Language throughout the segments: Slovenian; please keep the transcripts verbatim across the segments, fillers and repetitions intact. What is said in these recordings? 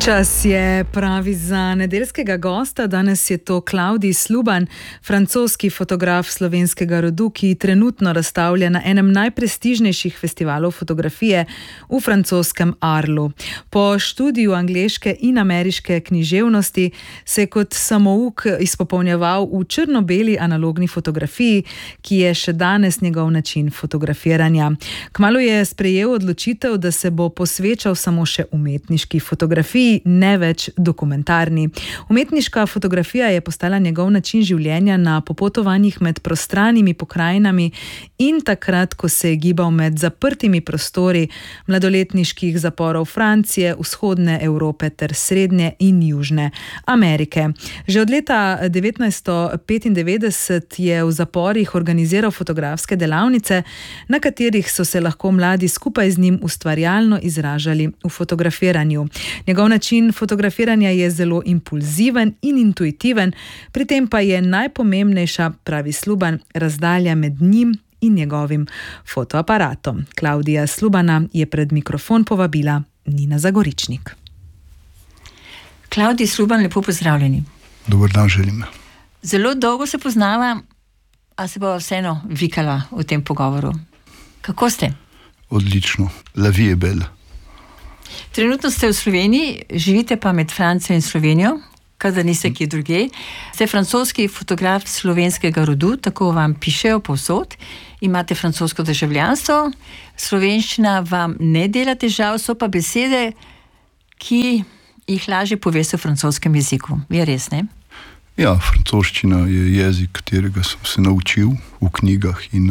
Čas je pravi za nedeljskega gosta. Danes je to Klavdij Sluban, francoski fotograf slovenskega rodu, ki trenutno razstavlja na enem najprestižnejših festivalov fotografije v francoskem Arlu. Po študiju angleške in ameriške književnosti se je kot samouk izpopolnjeval v črno-beli analogni fotografiji, ki je še danes njegov način fotografiranja. Kmalu je sprejel odločitev, da se bo posvečal samo še umetniški fotografiji, ne več dokumentarni. Umetniška fotografija je postala njegov način življenja na popotovanjih med prostranimi pokrajinami in takrat, ko se je gibal med zaprtimi prostori mladoletniških zaporov Francije, vzhodne Evrope ter srednje in južne Amerike. Že od leta devetnajststo petindevetdeset je v zaporih organiziral fotografske delavnice, na katerih so se lahko mladi skupaj z njim ustvarjalno izražali v fotografiranju. Njegov način fotografiranja je zelo impulziven in intuitiven, pri tem pa je najpomembnejša, pravi Sluban, razdalja med njim in njegovim fotoaparatom. Klavdija Slubana je pred mikrofon povabila Nina Zagoričnik. Klavdij Sluban, lepo pozdravljeni. Dober dan želim. Zelo dolgo se poznava, a se bo vseeno vikala v tem pogovoru. Kako ste? Odlično. La vie est belle. Trenutno ste v Sloveniji, živite pa med Francijo in Slovenijo, kadar niste kje druge. Ste francoski fotograf slovenskega rodu, tako vam pišejo povsod. Imate francosko državljanstvo, slovenščina vam ne dela težav, so pa besede, ki jih lažje poveste v francoskem jeziku. Je res, ne? Ja, francoščina je jezik, katerega sem se naučil v knjigah in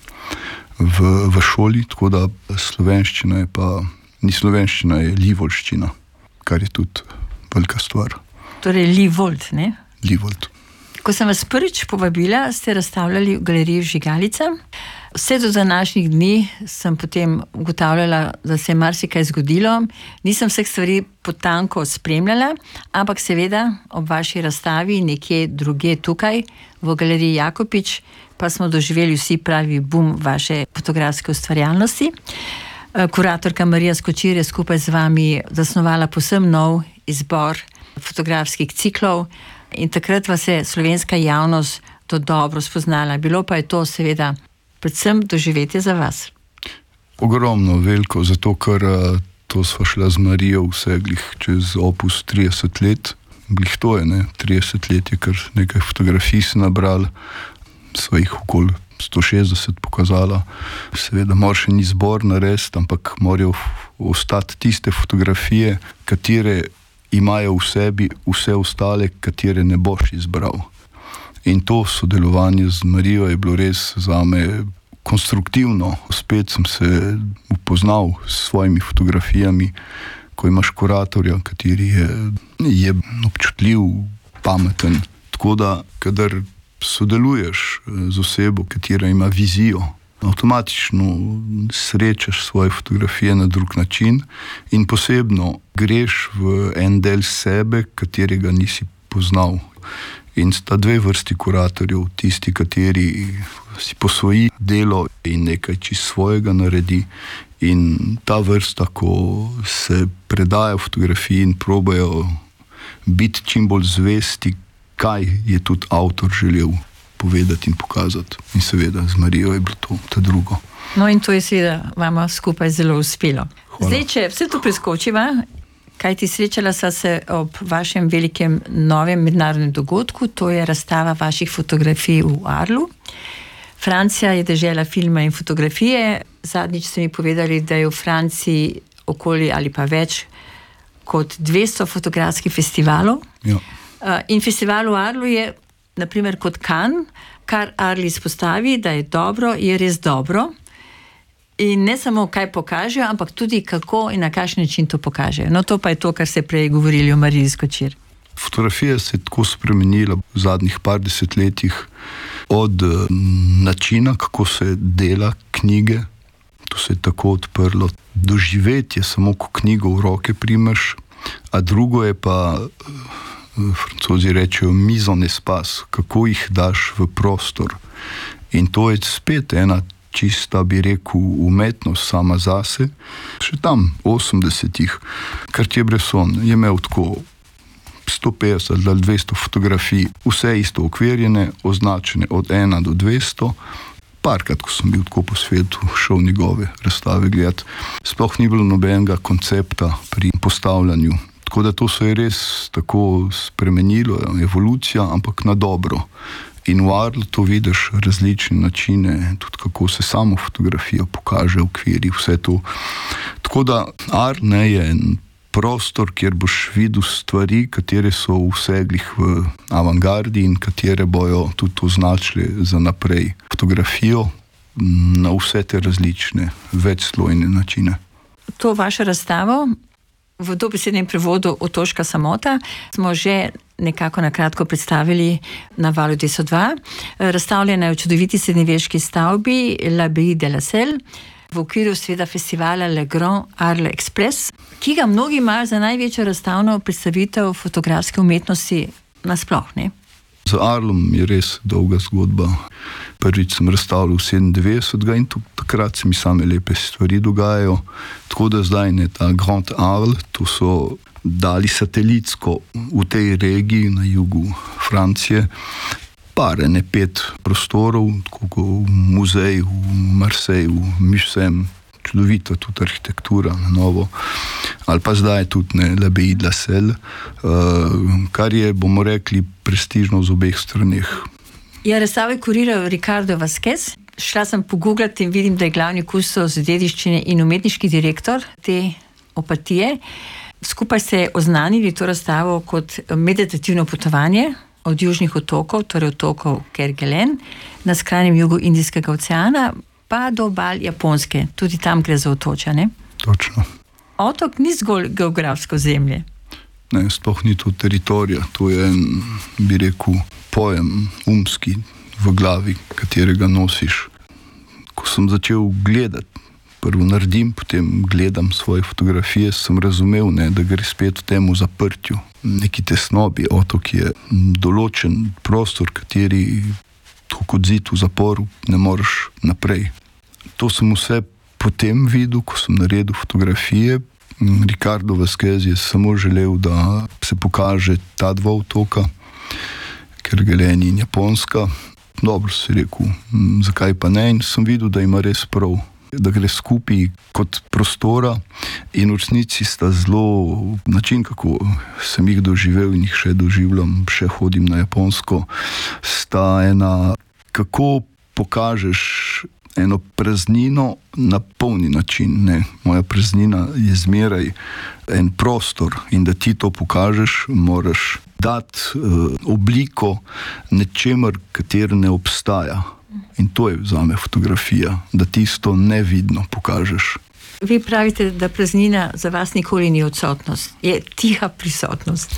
v, v šoli, tako da slovenščina je pa ni slovenščina, je livolščina, kar je tudi velika stvar. Torej Livold, ne? Livold. Ko sem vas prvič povabila, ste razstavljali v galeriji Vžigalica. Vse do današnjih dni sem potem ugotavljala, da se je marsikaj zgodilo. Nisem vseh stvari potanko spremljala, ampak seveda ob vaši razstavi nekje druge tukaj, v galeriji Jakopič, pa smo doživeli vsi pravi bum vaše fotografske ustvarjalnosti. Kuratorka Marija Skočir je skupaj z vami zasnovala povsem nov izbor fotografskih ciklov in takrat vas je slovenska javnost to dobro spoznala. Bilo pa je to seveda predvsem doživetje za vas. Ogromno, veliko, zato ker to sva šla z Marijo vse glih čez opus trideset let. Glih to je, ne, trideset let je kar nekaj fotografij se nabral, sva jih okoli sto šestdeset pokazala. Seveda moraš en izbor narediti, ampak morajo ostati tiste fotografije, katere imajo v sebi vse ostale, katere ne boš izbral. In to sodelovanje z Marijo je bilo res zame konstruktivno. Spet sem se upoznal s svojimi fotografijami, ko imaš kuratorja, kateri je, je občutljiv, pameten. Tako da, kadar sodeluješ z osebo, katera ima vizijo, avtomatično srečaš svoje fotografije na drug način in posebno greš v en del sebe, katerega nisi poznal. In sta dve vrsti kuratorjev, tisti, kateri si posvoji delo in nekaj čisto svojega naredi, in ta vrsta, ko se predajo fotografiji in probajo biti čim bolj zvesti, kaj je tudi avtor želel povedati in pokazati. In seveda z Marijo je bilo to, to drugo. No in to je seveda vama skupaj zelo uspelo. Hvala. Zdaj, če vse to preskočiva, kaj ti srečala sva se ob vašem velikem novem mednarodnem dogodku, to je razstava vaših fotografij v Arlu. Francija je dežela filma in fotografije. Zadnjič ste mi povedali, da je v Franciji okoli ali pa več kot dvesto fotografskih festivalov. Ja. In festival v Arlu je, naprimer, kot Cannes, kar Arli izpostavi, da je dobro, je res dobro. In ne samo kaj pokažejo, ampak tudi kako in na kakšen način to pokažejo. No, to pa je to, kar ste prej govorili o Mariji Skočir. Fotografija se je tako spremenila v zadnjih par desetletjih od načina, kako se dela knjige. To se je tako odprlo. Doživetje samo, ko knjigo v roke primeš, a drugo je pa, Francozi rečejo mise en espace, kako jih daš v prostor. In to je spet ena čista, bi rekel, umetnost sama zase. Še tam, v osemdesetih, Cartier-Bresson je imel tako sto petdeset ali dvesto fotografij, vse isto okvirjene, označene od ena do dvesto. Parkrat, ko sem bil tako po svetu, šel njegove razstave gledati, sploh ni bilo nobenega koncepta pri postavljanju. Tako da to se je res tako spremenilo, evolucija, ampak na dobro. In v Arlu to vidiš različne načine, tudi kako se samo fotografija pokaže, okviri, vse to. Tako da Arl ne je en prostor, kjer boš videl stvari, katere so v seglih v avantgardi in katere bojo tudi označili za naprej fotografijo na vse te različne, večslojne načine. To vašo razstavo v dobesednem prevodu Otoška samota smo že nekako na kratko predstavili na Valu dvesto dva. Razstavljena je v čudoviti srednjeveški stavbi L'Abbaye de la Selle v okviru sveda festivala Le Grand Arles Express, ki ga mnogi imajo za največjo razstavno predstavitev fotografske umetnosti nasploh, ne? Za Arlom je res dolga zgodba. Prvič sem razstavljal sedemindevetdesetega in takrat se mi same lepe stvari dogajajo. Tako da zdaj ne ta Grand Arles, to so dali satelitsko v tej regiji na jugu Francije. Par, ne pet prostorov, tako kot v muzeju, v Marseju, Musem, čudovita tudi arhitektura na novo. Ali pa zdaj tudi ne, L'Abbaye de la Selle, uh, kar je, bomo rekli, prestižno z obeh straneh. Ja, razstavo je kuriral Ricardo Vazquez. Šla sem pogooglati in vidim, da je glavni kustos dediščine in umetniški direktor te Opatije. Skupaj se oznanili to razstavo kot meditativno potovanje od južnih otokov, torej otokov Kerguelen, na skrajnem jugu Indijskega oceana, pa do obal Japonske. Tudi tam gre za otočja, ne? Točno. Otok ni zgolj geografsko zemlje. Ne, sploh ni to teritorija. To je en, bi rekel, pojem umski v glavi, katerega nosiš. Ko sem začel gledati, prvo naredim, potem gledam svoje fotografije, sem razumel, ne, da gre spet v temu zaprtju. Neki tesnobi. Otok je določen prostor, kateri kot zid v zaporu ne moreš naprej. To sem vse potem videl, ko sem naredil fotografije. Ricardo Vazquez je samo želel, da se pokaže ta dva otoka, Kerguelen in Japonska. Dobro si rekel, zakaj pa ne, in sem videl, da ima res prav, da gre skupaj kot prostora in v resnici sta zelo način, kako sem jih doživel in jih še doživljam, še hodim na Japonsko, sta ena, kako pokažeš eno praznino na polni način, ne. Moja praznina je zmeraj en prostor in da ti to pokažeš, moraš dati uh, obliko nečemer, katero ne obstaja. In to je zame fotografija, da tisto nevidno pokažeš. Vi pravite, da praznina za vas nikoli ni odsotnost. Je tiha prisotnost.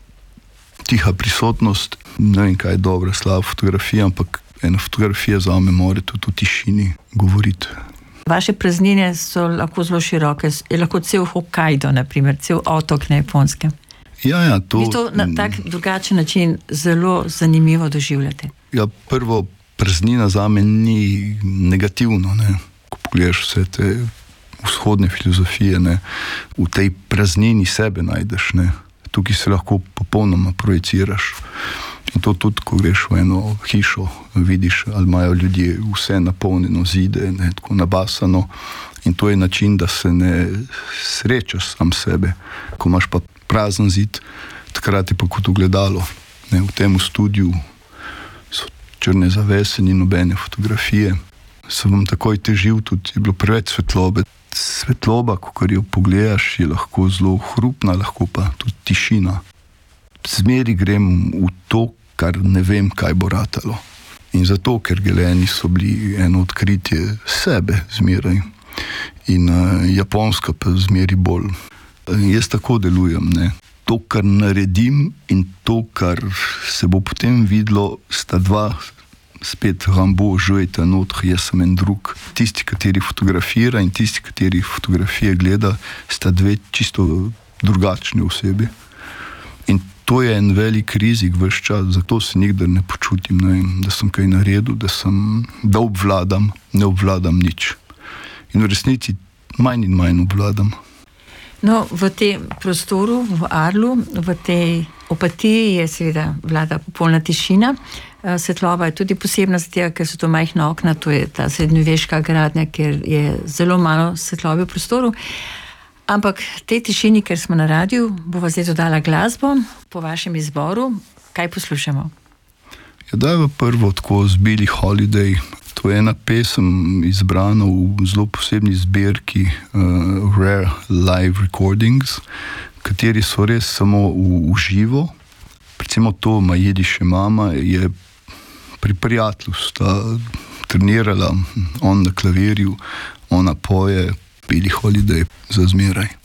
Tiha prisotnost, ne vem, kaj je dobra, slaba fotografija, ampak ena fotografija zame mora tudi v tišini govoriti. Vaše praznine so lahko zelo široke. Je lahko cel Hokkaido, na primer, cel otok na Japonskem. Ja, ja, to... Vi to na tak drugačen način zelo zanimivo doživljate. Ja, prvo, praznina zame ni negativno, ne. Ko pogledaš vse te vzhodne filozofije, ne, v tej praznini sebe najdeš, ne. Tukaj se lahko popolnoma projiciraš. In to tudi, ko greš v eno hišo, vidiš, ali imajo ljudje vse napolnjeno, zide, ne, tako nabasano. In to je način, da se ne srečaš sam sebe. Ko imaš pa prazen zid, takrat je pa kot ogledalo. Ne, v tem studiu so črne zavese, ni nobene fotografije. Sem vam takoj težil, tudi je bilo preveč svetlobe. Svetloba, ko jo pogledaš, je lahko zelo hrupna, lahko pa tudi tišina. Zmeri grem v to, kar ne vem, kaj bo ratalo. In zato, ker Kergueleni so bili eno odkritje sebe zmeraj. In uh, Japonska pa zmeri bolj. Jaz tako delujem, ne. To, kar naredim in to, kar se bo potem videlo, sta dva spet Rambo, žujete notri, jaz sem en drug. Tisti, kateri fotografira in tisti, kateri fotografije gleda, sta dve čisto drugačne osebi. In to je en velik rizik vse čas, zato se nikdar ne počutim, ne vem, da sem kaj naredil, da, sem, da obvladam, ne obvladam nič. In v resnici manj in manj obvladam. No, v tem prostoru, v Arlu, v tej opatiji je seveda vlada popolna tišina. Svetloba je tudi posebna, zato, ker so to majhna okna, to je ta srednjeveška gradnja, kjer je zelo malo svetlobe v prostoru. Ampak tej tišini, ker smo na radiju, bova zdaj dodala glasbo po vašem izboru. Kaj poslušamo? Ja, dajva prvo tako z Billie Holiday. To je ena pesem izbrana v zelo posebni zbirki uh, Rare Live Recordings, kateri so res samo v, v živo. Recimo to Majediše mama je pri prijatelju sta trenirala, on na klavirju, ona poje, Billie Holiday za zmeraj.